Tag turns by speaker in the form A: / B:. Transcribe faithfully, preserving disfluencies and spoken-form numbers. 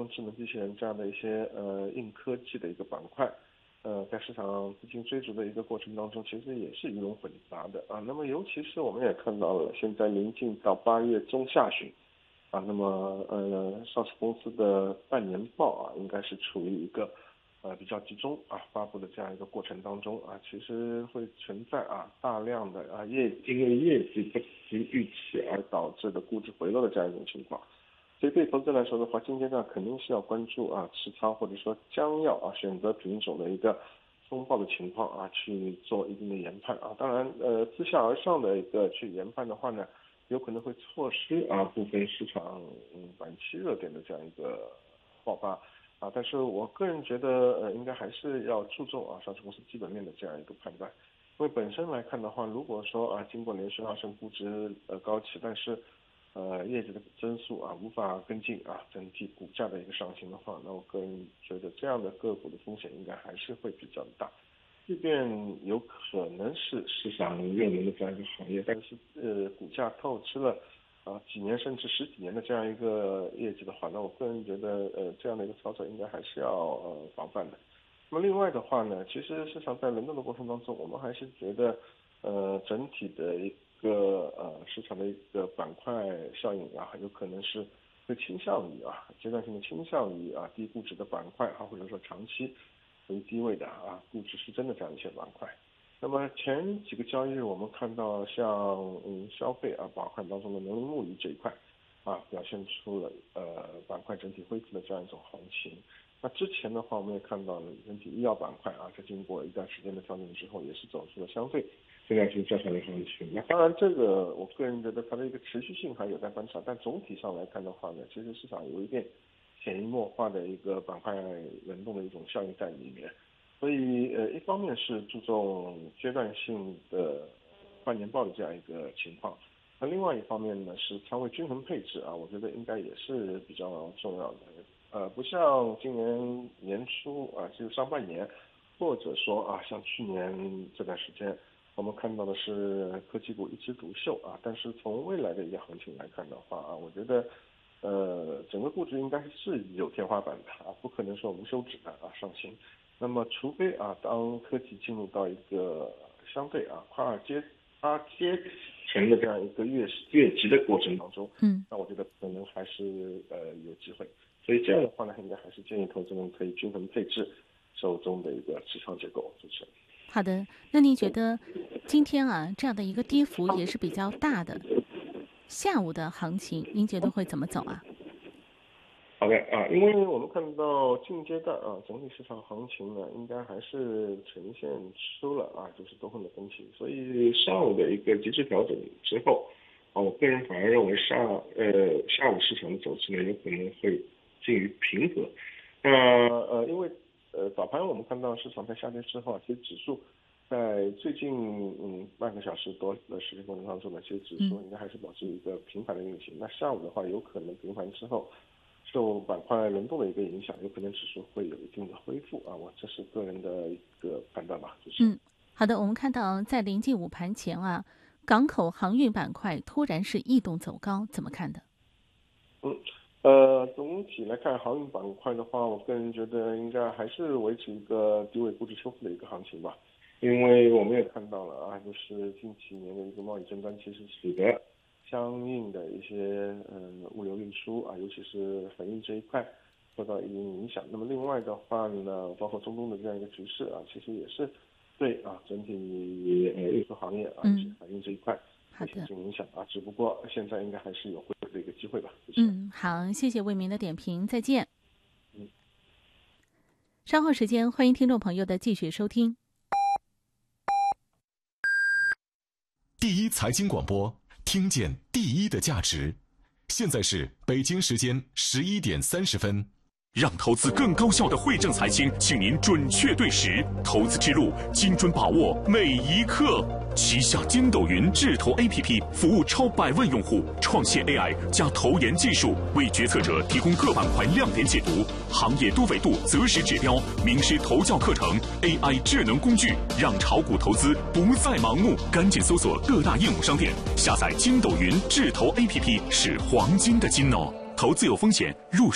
A: 工智能机器人这样的一些呃硬科技的一个板块，呃，在市场资金追逐的一个过程当中，其实也是鱼龙混杂的啊。那么尤其是我们也看到了，现在临近到八月中下旬，啊，那么呃，上市公司的半年报啊，应该是处于一个呃比较集中啊发布的这样一个过程当中啊，其实会存在啊大量的啊业因为业绩不及预期而导致的估值回落的这样一种情况。所以对投资者来说的话，现阶段肯定是要关注啊持仓或者说将要啊选择品种的一个风暴的情况啊，去做一定的研判啊。当然，呃，自下而上的一个去研判的话呢，有可能会错失啊部分市场嗯短期热点的这样一个爆发啊。但是我个人觉得，呃，应该还是要注重啊上市公司基本面的这样一个判断，因为本身来看的话，如果说啊经过连续拉升，估值呃高企，但是呃，业绩的增速啊无法跟进啊，整体股价的一个上行的话，那我个人觉得这样的个股的风险应该还是会比较大。即便有可能是市场热门的这样一个行业，但是呃股价透支了啊几年甚至十几年的这样一个业绩的话，那我个人觉得呃这样的一个操作应该还是要呃防范的。那么另外的话呢，其实市场在轮动的过程当中，我们还是觉得呃整体的一一个呃市场的一个板块效应啊，有可能是会倾向于啊阶段性的倾向于啊低估值的板块啊，或者说长期为低位的啊估值失真的这样一些板块。那么前几个交易日我们看到像嗯消费啊板块当中的农林牧渔这一块啊表现出了呃板块整体恢复的这样一种行情。那之前的话我们也看到了整体医药板块啊在经过一段时间的调整之后，也是走出了相对这样是较强的行情。那当然这个我个人觉得它的一个持续性还有待观察，但总体上来看的话呢，其实市场有一点潜移默化的一个板块轮动的一种效应在里面。所以呃一方面是注重阶段性的半年报的这样一个情况，那另外一方面呢是仓位均衡配置啊，我觉得应该也是比较重要的。呃不像今年年初啊就是上半年，或者说啊像去年这段时间我们看到的是科技股一枝独秀啊，但是从未来的一个行情来看的话啊，我觉得呃整个估值应该是有天花板的啊，不可能说无休止的啊上行。那么除非啊当科技进入到一个相对啊跨阶跨阶层的这样一个越越级的过程当中，
B: 嗯，
A: 那我觉得可能还是呃有机会。所以这样的话呢，应该还是建议投资人可以均衡配置手中的一个持仓结构。主持人。
B: 好的，那您觉得今天啊这样的一个跌幅也是比较大的，下午的行情您觉得会怎么走啊？
A: 好的啊，因为我们看到近阶段啊，整体市场行情呢，应该还是呈现出了啊，就是多空的分歧，所以上午的一个极致调整之后，啊，我个人反而认为下呃下午市场的走势呢，有可能会近于平和。那呃，因为呃早盘我们看到市场在下跌之后啊，其实指数在最近嗯半个小时多的时间过程当中呢，其实指数应该还是保持一个平盘的运行。那下午的话，有可能平盘之后，受板块轮动的一个影响，有可能指数会有一定的恢复啊，我这是个人的一个判断吧。就是
B: 嗯，好的，我们看到在临近午盘前啊，港口航运板块突然是异动走高，怎么看的？
A: 嗯。呃，总体来看，航运板块的话，我个人觉得应该还是维持一个低位估值修复的一个行情吧，因为我们也看到了啊，就是近几年的一个贸易争端，其实使得相应的一些嗯物流运输啊，尤其是海运这一块受到一定影响。那么另外的话呢，包括中东的这样一个局势啊，其实也是对啊整体呃运输行业啊，尤其海运这一块。会形成影响啊，只不过现在应该还是有恢复的一个机会吧。
B: 嗯，好，谢谢魏明的点评，再见。
A: 嗯，
B: 稍后时间，欢迎听众朋友的继续收听。
C: 第一财经广播，听见第一的价值。现在是北京时间十一点三十分。
D: 让投资更高效的惠正财经，请您准确对时，投资之路精准把握每一刻。旗下筋斗云智投 A P P 服务超百万用户，创现 A I 加投研技术，为决策者提供各板块亮点解读、行业多维度择时指标、名师投教课程、A I 智能工具，让炒股投资不再盲目。赶紧搜索各大应用商店，下载筋斗云智投 A P P 是黄金的金哦。投资有风险，入